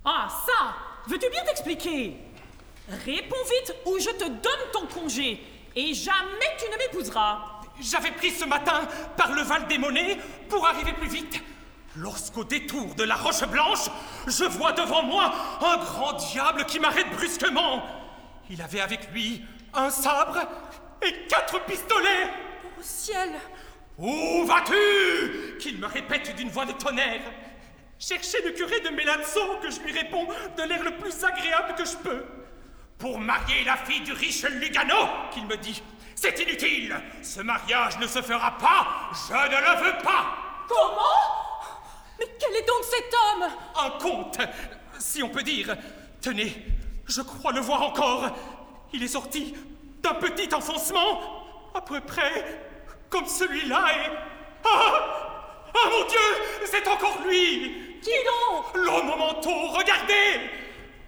Ah, ça! Veux-tu bien t'expliquer? Réponds vite ou je te donne ton congé. Et jamais tu ne m'épouseras. J'avais pris ce matin par le Val des Monnaies pour arriver plus vite. Lorsqu'au détour de la Roche Blanche, je vois devant moi un grand diable qui m'arrête brusquement. Il avait avec lui un sabre et 4 pistolets. Au ciel! Où vas-tu? Qu'il me répète d'une voix de tonnerre. Cherchez le curé de Melazzo, que je lui réponds de l'air le plus agréable que je peux. Pour marier la fille du riche Lugano, qu'il me dit. C'est inutile. Ce mariage ne se fera pas. Je ne le veux pas. Comment? Mais quel est donc cet homme? Un comte, si on peut dire. Tenez, je crois le voir encore. Il est sorti d'un petit enfoncement, à peu près comme celui-là et... Ah mon Dieu, c'est encore lui. Qui donc? L'homme au manteau, regardez.